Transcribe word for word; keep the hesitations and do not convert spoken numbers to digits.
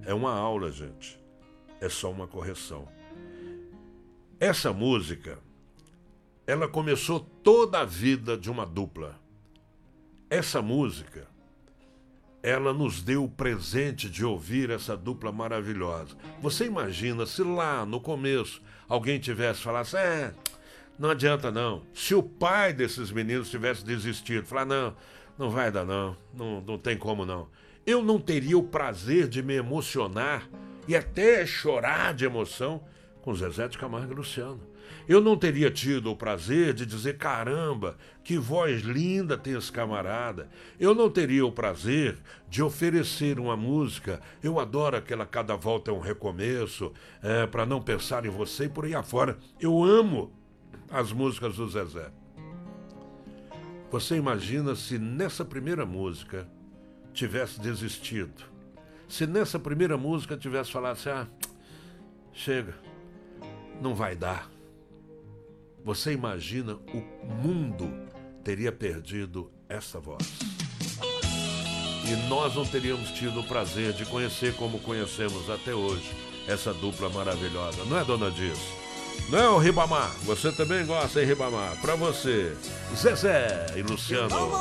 é uma aula, gente. É só uma correção. Essa música, ela começou toda a vida de uma dupla. Essa música, ela nos deu o presente de ouvir essa dupla maravilhosa. Você imagina se lá no começo alguém tivesse falado assim, é, não adianta não. Se o pai desses meninos tivesse desistido, falar, não, não vai dar não, não, não tem como não. Eu não teria o prazer de me emocionar e até chorar de emoção com Zezé de Camargo e Luciano. Eu não teria tido o prazer de dizer, caramba, que voz linda tem esse camarada. Eu não teria o prazer de oferecer uma música. Eu adoro aquela Cada Volta é um Recomeço, é, para não pensar em você e por aí afora. Eu amo as músicas do Zezé. Você imagina se nessa primeira música tivesse desistido? Se nessa primeira música tivesse falado assim, ah, chega, não vai dar. Você imagina o mundo teria perdido essa voz. E nós não teríamos tido o prazer de conhecer como conhecemos até hoje essa dupla maravilhosa. Não é, dona Diz? Não é, o Ribamar? Você também gosta, hein, Ribamar? Pra você, Zezé e Luciano.